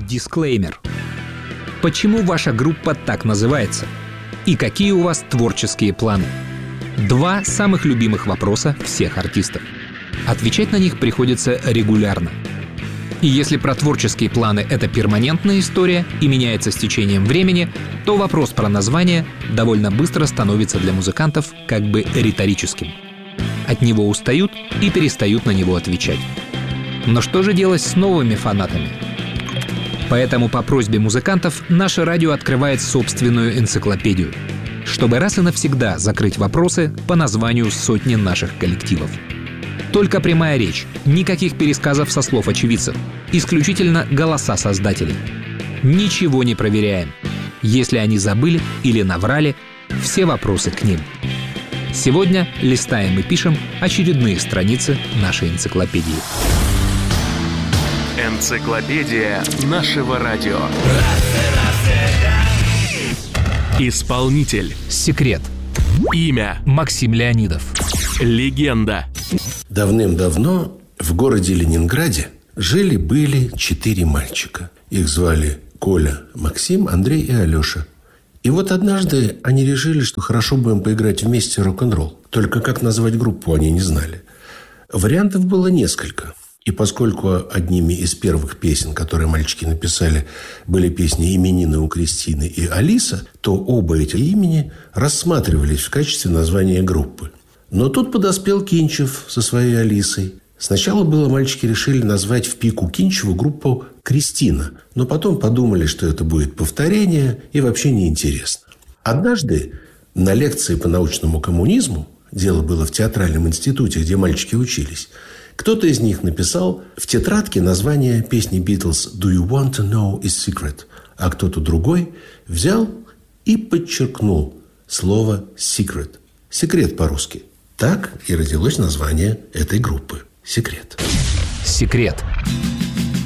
Дисклеймер. Почему ваша группа так называется? И какие у вас творческие планы? 2 самых любимых вопроса всех артистов. Отвечать на них приходится регулярно. И если про творческие планы — это перманентная история и меняется с течением времени, то вопрос про название довольно быстро становится для музыкантов как бы риторическим. От него устают и перестают на него отвечать. Но что же делать с новыми фанатами? Поэтому по просьбе музыкантов наше радио открывает собственную энциклопедию, чтобы раз и навсегда закрыть вопросы по названию сотни наших коллективов. Только прямая речь, никаких пересказов со слов очевидцев, исключительно голоса создателей. Ничего не проверяем. Если они забыли или наврали, все вопросы к ним. Сегодня листаем и пишем очередные страницы нашей энциклопедии. Энциклопедия нашего радио. Исполнитель. Секрет. Имя. Максим Леонидов. Легенда. Давным-давно в городе Ленинграде жили-были 4 мальчика. Их звали Коля, Максим, Андрей и Алеша. И вот однажды они решили, что хорошо бы им поиграть вместе в рок-н-ролл. Только как назвать группу они не знали. Вариантов было несколько. И поскольку одними из первых песен, которые мальчики написали, были песни «Именины у Кристины» и «Алиса», то оба эти имени рассматривались в качестве названия группы. Но тут подоспел Кинчев со своей Алисой. Сначала мальчики решили назвать в пику Кинчеву группу «Кристина», но потом подумали, что это будет повторение и вообще неинтересно. Однажды на лекции по научному коммунизму, дело было в театральном институте, где мальчики учились, кто-то из них написал в тетрадке название песни «Битлз» «Do you want to know is secret», а кто-то другой взял и подчеркнул слово «secret». «Секрет» по-русски. Так и родилось название этой группы. «Секрет». Секрет.